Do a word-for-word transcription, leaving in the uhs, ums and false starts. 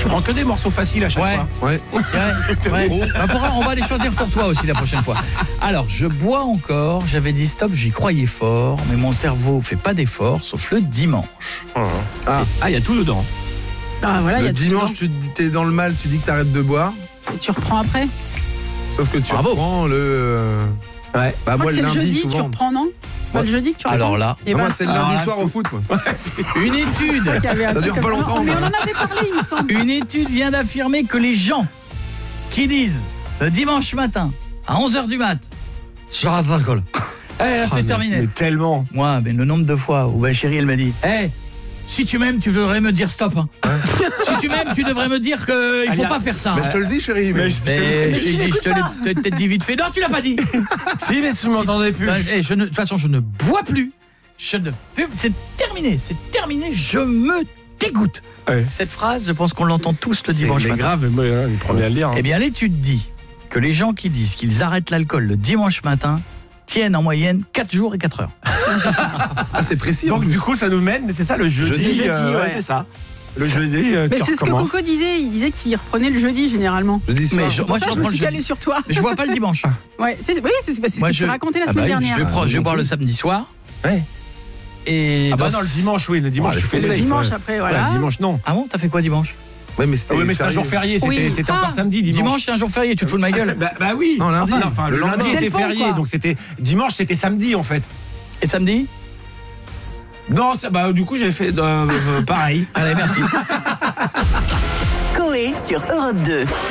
prends que des morceaux faciles à chaque Ouais. fois. Ouais. Ouais, ouais. Bah, faudra, on va les choisir pour toi aussi la prochaine fois. Alors, je bois encore. J'avais dit stop, j'y croyais fort, mais mon cerveau fait pas d'effort, sauf le dimanche. Ah, Ah, il y a tout dedans. Ah, voilà, il y le a dimanche, tout tu dis- t'es dans le mal, tu dis que t'arrêtes de boire, dedans. Et tu reprends après. sauf que tu Bravo. reprends le... euh, Ouais. Bah Je crois moi que le c'est le lundi jeudi, tu souvent. reprends, non? C'est pas Ouais. le jeudi que tu reprends. Alors là, Et Ah, ben, moi c'est le alors lundi là, soir au foot, moi. une étude, il y avait un Ça truc dure comme pas longtemps, Mais mais- on en avait parlé, il me semble. une étude vient d'affirmer que les gens qui disent le dimanche matin à onze heures du mat, j'arrête l'alcool. Eh, là, c'est Ah, mais- terminé. Mais tellement. Moi, mais le nombre de fois où ma chérie, elle m'a dit, hé, si tu m'aimes, tu devrais me dire stop. Hein. Si tu m'aimes, tu devrais me dire qu'il faut Allez, pas faire ça. Mais je te le dis chérie, mais... Mais je t'ai dit, je te l'ai peut-être dit vite fait. Non, tu l'as pas dit. Si, mais tu m'entendais plus. Ben, eh, je ne- de toute façon, je ne bois plus. Je ne fume. C'est terminé, c'est terminé. Je me dégoûte. Ouais. Cette phrase, je pense qu'on l'entend tous le dimanche C'est matin. grave, mais moi, hein, les premiers à le dire. hein. Eh bien, l'étude dit que les gens qui disent qu'ils arrêtent l'alcool le dimanche matin tiennent en moyenne quatre jours et quatre heures. Ah c'est précis en Donc plus. du coup, ça nous mène, c'est ça, le jeudi. Jeudi, euh, jeudi, ouais, ouais. c'est ça. Le jeudi, euh, Mais tu c'est ce que recommences. Coco disait. Il disait qu'il reprenait le jeudi, généralement. Je dis soir. Mais je- Pour moi, ça, je je me reprends le suis calée jeudi. sur toi. Je bois pas le dimanche. Ouais, c'est, oui, c'est, c'est ce Moi, que je- tu racontais la Ah semaine bah oui, dernière. Je vais, prendre- je vais boire le samedi soir. Ouais. Et Ah bah dans- non, le dimanche, oui, le dimanche, Ouais, tu je fais fais Le safe, dimanche ouais. après, voilà. Ouais, le dimanche, non. Ah bon, t'as fait quoi dimanche? Ouais mais c'était Ah oui, mais c'était un jour férié, c'était, Oui. c'était Ah, encore samedi, dimanche. Dimanche, c'est un jour férié, tu te fous de ma gueule. Bah, bah oui. Non, lundi. Enfin, enfin, le, Le lundi lendemain. était C'était le pont, férié, quoi. donc c'était dimanche, c'était samedi en fait. Et samedi? Non, ça, bah du coup j'ai fait euh, euh, pareil. Allez, merci. Coé sur Europe deux.